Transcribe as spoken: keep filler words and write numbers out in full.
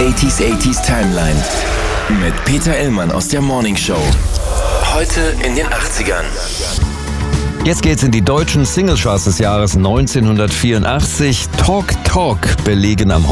achtziger achtziger Timeline mit Peter Illmann aus der Morning Show. Heute in den achtzigern. Jetzt geht's in die deutschen Singlecharts des Jahres neunzehnhundertvierundachtzig. Talk Talk belegen am